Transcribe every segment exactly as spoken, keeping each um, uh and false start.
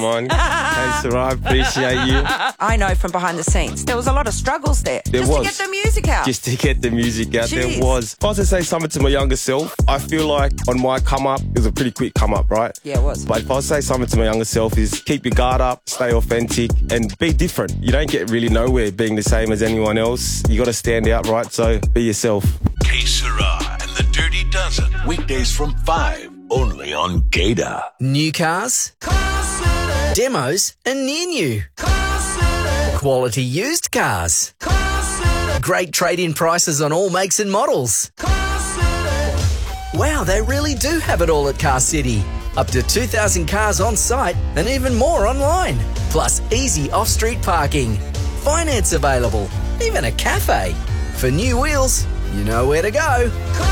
come on. Hey, Sarah, appreciate you. I know from behind the scenes, there was a lot of struggles there. There just was. to get the music out. Just to get the music out, Jeez. there was. If I was to say something to my younger self, I feel like on my come up, it was a pretty quick come up, right? Yeah, it was. But if I was to say something to my younger self is keep your guard up, stay authentic, and be different. You don't get really nowhere being the same as anyone else. You got to stand out, right? So be yourself. K Sarah and the Dirty Dozen. Weekdays from five, only on Gator. New cars, demos and near new. Quality used cars. Great trade-in prices on all makes and models. Wow, they really do have it all at Car City. Up to two thousand cars on site and even more online. Plus easy off-street parking. Finance available. Even a cafe. For new wheels, you know where to go.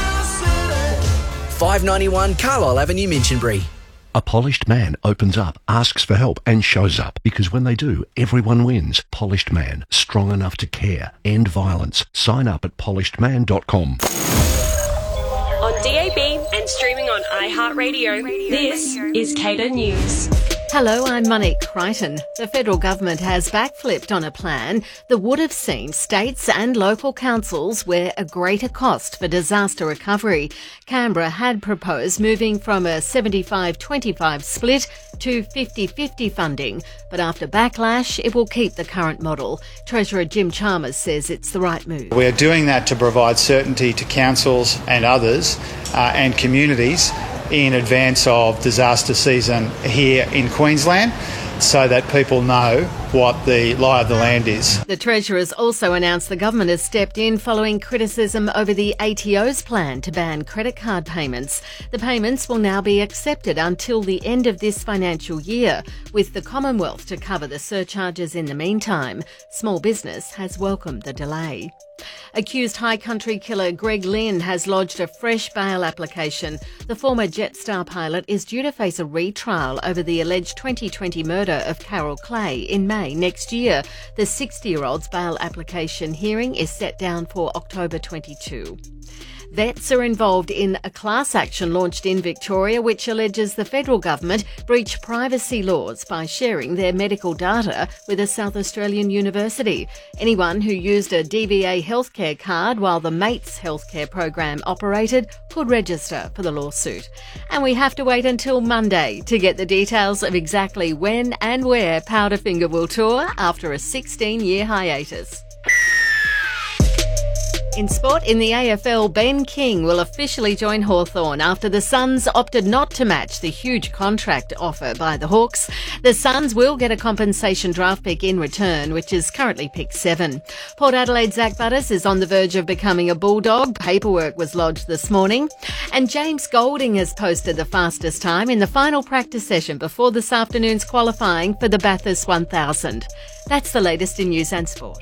five ninety-one Carlisle Avenue, Minchinbury. A polished man opens up, asks for help and shows up. Because when they do, everyone wins. Polished Man. Strong enough to care. End violence. Sign up at polished man dot com. On D A B and streaming on iHeartRadio, this is Cater News. Hello, I'm Monique Crichton. The federal government has backflipped on a plan that would have seen states and local councils wear a greater cost for disaster recovery. Canberra had proposed moving from a seventy-five twenty-five split to fifty fifty funding, but after backlash, it will keep the current model. Treasurer Jim Chalmers says it's the right move. We're doing that to provide certainty to councils and others uh, and communities in advance of disaster season here in Queensland, so that people know what the lie of the land is. The Treasurer's also announced the government has stepped in following criticism over the A T O's plan to ban credit card payments. The payments will now be accepted until the end of this financial year, with the Commonwealth to cover the surcharges in the meantime. Small business has welcomed the delay. Accused High Country killer Greg Lynn has lodged a fresh bail application. The former Jetstar pilot is due to face a retrial over the alleged twenty twenty murder of Carol Clay in May next year. The sixty-year-old's bail application hearing is set down for October twenty-second. Vets are involved in a class action launched in Victoria which alleges the federal government breached privacy laws by sharing their medical data with a South Australian university. Anyone who used a D V A healthcare card while the Mates healthcare program operated could register for the lawsuit. And we have to wait until Monday to get the details of exactly when and where Powderfinger will tour after a sixteen-year hiatus. In sport, in the A F L, Ben King will officially join Hawthorn after the Suns opted not to match the huge contract offer by the Hawks. The Suns will get a compensation draft pick in return, which is currently pick seven. Port Adelaide's Zach Butters is on the verge of becoming a Bulldog. Paperwork was lodged this morning. And James Golding has posted the fastest time in the final practice session before this afternoon's qualifying for the Bathurst one thousand. That's the latest in news and sport.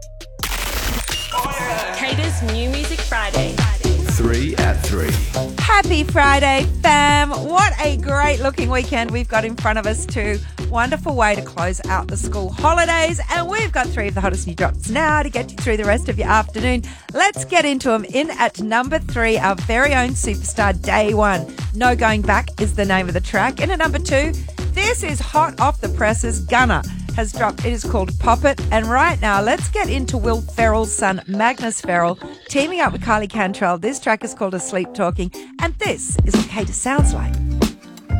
Cater's New Music Friday. Three at three. Happy Friday, fam. What a great looking weekend we've got in front of us too. Wonderful way to close out the school holidays. And we've got three of the hottest new drops now to get you through the rest of your afternoon. Let's get into them. In at number three, our very own superstar, Day One. No Going Back is the name of the track. In at number two, this is hot off the presses. Gunner has dropped. It is called Pop It. And right now, let's get into Will Ferrell's son, Magnus Ferrell, teaming up with Kylie Cantrell. This track is called Asleep Talking. And this is what Cater sounds like.